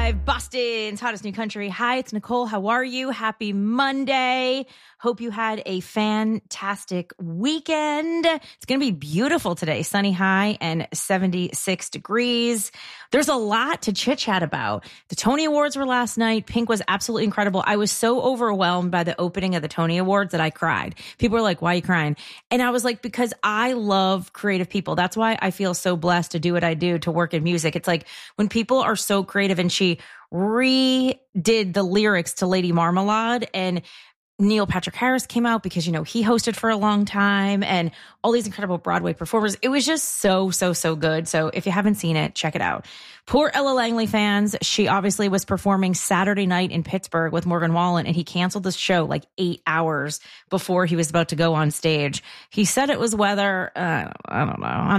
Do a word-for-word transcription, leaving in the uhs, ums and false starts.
five, Boston's hottest new country. Hi, it's Nicole. How are you? Happy Monday. Hope you had a fantastic weekend. It's going to be beautiful today. Sunny high and seventy-six degrees. There's a lot to chit chat about. The Tony Awards were last night. Pink was absolutely incredible. I was so overwhelmed by the opening of the Tony Awards that I cried. People were like, why are you crying? And I was like, because I love creative people. That's why I feel so blessed to do what I do, to work in music. It's like when people are so creative, and she redid the lyrics to Lady Marmalade, and Neil Patrick Harris came out because, you know, he hosted for a long time, and all these incredible Broadway performers. It was just so, so, so good. So if you haven't seen it, check it out. Poor Ella Langley fans. She obviously was performing Saturday night in Pittsburgh with Morgan Wallen, and he canceled the show like eight hours before he was about to go on stage. He said it was weather. Uh, I don't know. I'm